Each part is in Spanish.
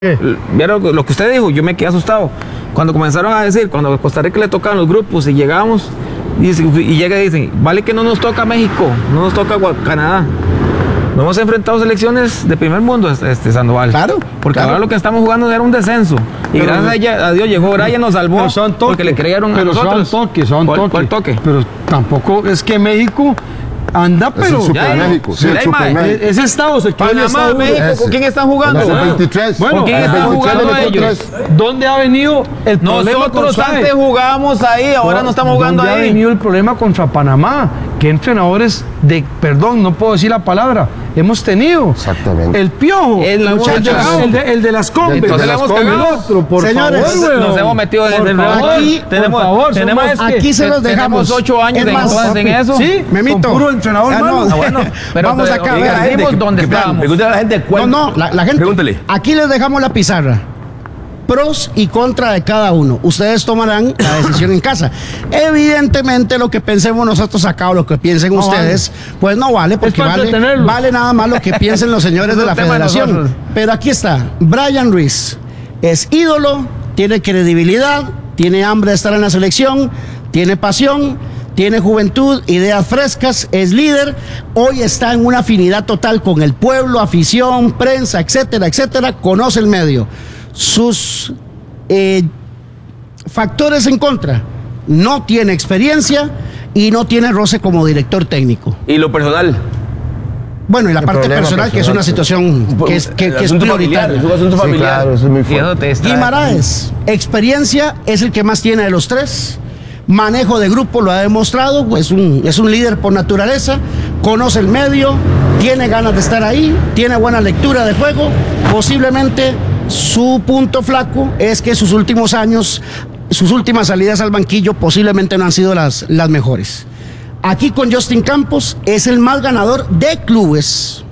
Vieron lo que usted dijo, yo me quedé asustado. Cuando comenzaron a decir, cuando a Costa Rica le tocaban los grupos y llegábamos, y llega y dicen, vale que no nos toca México, no nos toca Canadá. No hemos enfrentado selecciones de primer mundo, Sandoval. Claro. Porque claro. ahora lo que estamos jugando era un descenso. Y pero, gracias a Dios llegó Brian, nos salvó. Porque le creyeron a nosotros. ¿Cuál toque? Pero tampoco es que México anda, pero... Es Super México. Sí, el Super México. Ese estado se quiere. Panamá, México, ¿con quién están jugando? Los 23. Bueno, ¿con quién están jugando ellos? ¿Dónde ha venido el problema? Nosotros antes jugábamos ahí, ahora no estamos jugando ahí. ¿Dónde ha venido el problema contra Panamá? ¿Qué entrenadores perdón, no puedo decir la palabra, hemos tenido? Exactamente. El Piojo, el de las Conves. Entonces le hemos cagado. Por señores, favor, nos hemos metido en el aquí se los dejamos. Tenemos 8 años en eso. Sí, Memito. Puro entrenador malo. Bueno, pero vamos acá. Dijimos dónde estábamos. Pregúntale a la gente cuál. No, la gente. Pregúntale. Aquí les dejamos la pizarra. Pros y contra de cada uno. Ustedes tomarán la decisión en casa. Evidentemente, lo que pensemos nosotros acá o lo que piensen ustedes, pues no vale, porque vale nada más lo que piensen los señores de la federación. Pero aquí está, Brian Ruiz es ídolo, tiene credibilidad, tiene hambre de estar en la selección, tiene pasión, tiene juventud, ideas frescas, es líder, hoy está en una afinidad total con el pueblo, afición, prensa, etcétera, etcétera, conoce el medio. Sus factores en contra: no tiene experiencia y no tiene roce como director técnico. ¿Y lo personal? Bueno, y la parte personal, que es una situación que es prioritaria. Es un asunto familiar. Sí, claro, eso es muy fuerte. Guimaraes, experiencia es el que más tiene de los tres. Manejo de grupo lo ha demostrado, es un líder por naturaleza, conoce el medio, tiene ganas de estar ahí, tiene buena lectura de juego. Posiblemente su punto flaco es que sus últimos años, sus últimas salidas al banquillo posiblemente no han sido las mejores. Aquí con Justin Campos es el más ganador de clubes,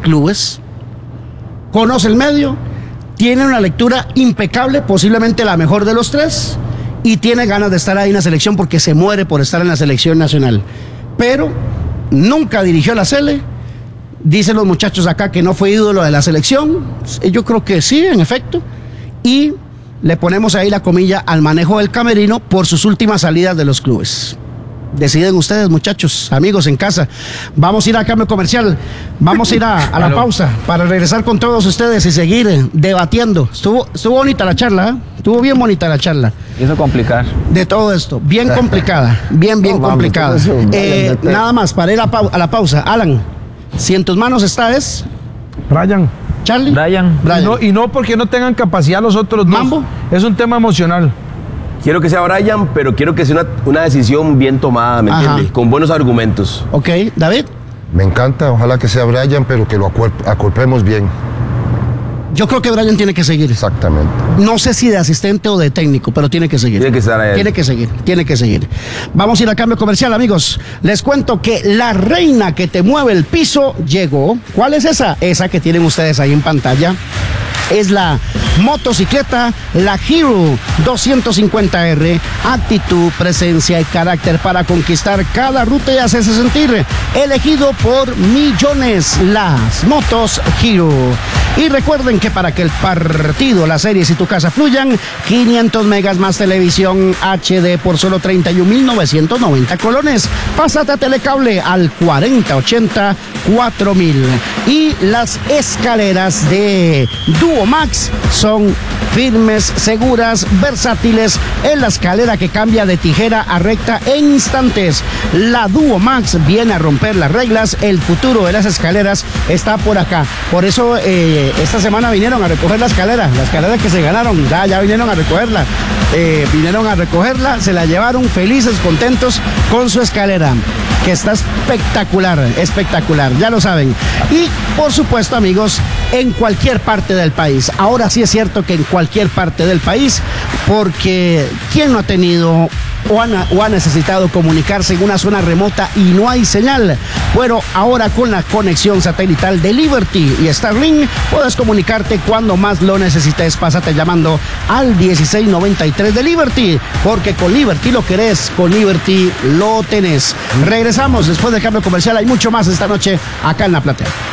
conoce el medio, tiene una lectura impecable, posiblemente la mejor de los tres, y tiene ganas de estar ahí en la selección porque se muere por estar en la selección nacional. Pero nunca dirigió la Sele. Dicen los muchachos acá que no fue ídolo de la selección. Yo creo que sí, en efecto. Y le ponemos ahí la comilla al manejo del camerino por sus últimas salidas de los clubes. Deciden ustedes, muchachos, amigos en casa. Vamos a ir a cambio comercial. Vamos a ir a la pausa para regresar con todos ustedes y seguir debatiendo. Estuvo bonita la charla, ¿eh? Estuvo bien bonita la charla. Hizo complicar. De todo esto. Bien complicada. Bien complicada. Nada más, para ir a la pausa. Alan, si en tus manos es Brian. Charlie. Brian. Y no porque no tengan capacidad los otros dos. Mambo. Es un tema emocional. Quiero que sea Brian, pero quiero que sea una decisión bien tomada, ¿me entiendes? Con buenos argumentos. Ok, David. Me encanta, ojalá que sea Brian, pero que lo acuerpemos bien. Yo creo que Brian tiene que seguir. Exactamente. No sé si de asistente o de técnico, pero tiene que seguir. Tiene que estar ahí. Tiene que seguir. Vamos a ir a cambio comercial, amigos. Les cuento que la reina que te mueve el piso llegó. ¿Cuál es esa? Esa que tienen ustedes ahí en pantalla. Es la motocicleta, la Hero 250R. Actitud, presencia y carácter para conquistar cada ruta y hacerse sentir. Elegido por millones, las motos Hero. Y recuerden que para que el partido, las series y tu casa fluyan, 500 megas más televisión HD por solo 31.990 colones. Pásate a Telecable al 4080 4000. Y las escaleras de Duo Max son firmes, seguras, versátiles. Es la escalera que cambia de tijera a recta en instantes. La Duo Max viene a romper las reglas. El futuro de las escaleras está por acá. Por eso esta semana vinieron a recoger la escalera que se ganaron. Ya vinieron a recogerla. Se la llevaron felices, contentos con su escalera, que está espectacular, ya lo saben. Y por supuesto, amigos, en cualquier parte del país. Ahora sí es cierto que en cualquier parte del país, porque ¿quién no ha tenido o ha necesitado comunicarse en una zona remota y no hay señal? Bueno, ahora con la conexión satelital de Liberty y Starlink puedes comunicarte cuando más lo necesites. Pásate llamando al 1693 de Liberty, porque con Liberty lo querés, con Liberty lo tenés. Regresamos después del cambio comercial. Hay mucho más esta noche acá en La Platea.